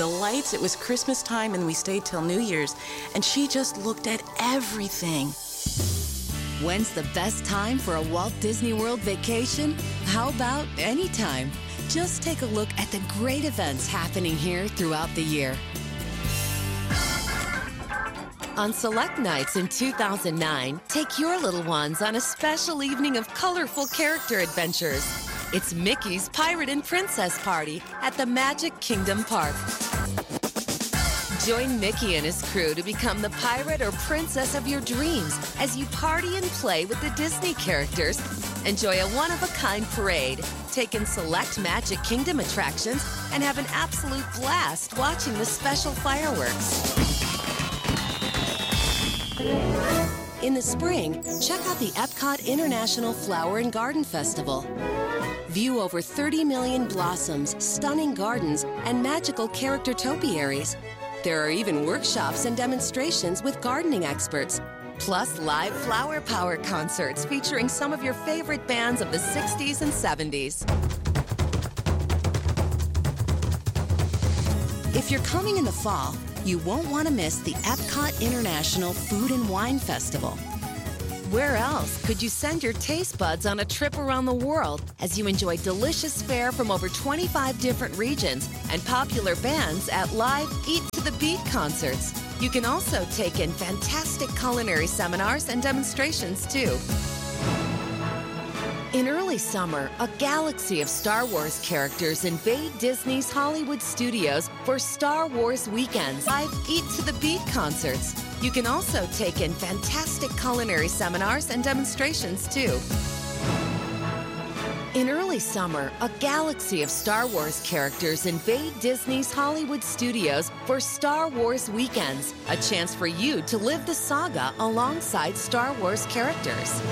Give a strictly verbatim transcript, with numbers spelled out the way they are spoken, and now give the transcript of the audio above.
the lights. It was Christmas time, and we stayed till New Year's, and she just looked at everything. When's the best time for a Walt Disney World vacation? How about anytime? Just take a look at the great events happening here throughout the year. On select nights in two thousand nine, take your little ones on a special evening of colorful character adventures. It's Mickey's Pirate and Princess Party at the Magic Kingdom Park. Join Mickey and his crew to become the pirate or princess of your dreams as you party and play with the Disney characters. Enjoy a one-of-a-kind parade, take in select Magic Kingdom attractions, and have an absolute blast watching the special fireworks. In the spring, check out the Epcot International Flower and Garden Festival. View over thirty million blossoms, stunning gardens, and magical character topiaries. There are even workshops and demonstrations with gardening experts, plus live flower power concerts featuring some of your favorite bands of the sixties and seventies. If you're coming in the fall, you won't want to miss the Epcot International Food and Wine Festival. Where else could you send your taste buds on a trip around the world as you enjoy delicious fare from over twenty-five different regions and popular bands at live Eat to the Beat concerts? You can also take in fantastic culinary seminars and demonstrations too. In early summer, a galaxy of Star Wars characters invade Disney's Hollywood studios for Star Wars Weekends live Eat to the Beat concerts. You can also take in fantastic culinary seminars and demonstrations too. In early summer, a galaxy of Star Wars characters invade Disney's Hollywood studios for Star Wars Weekends, a chance for you to live the saga alongside Star Wars characters.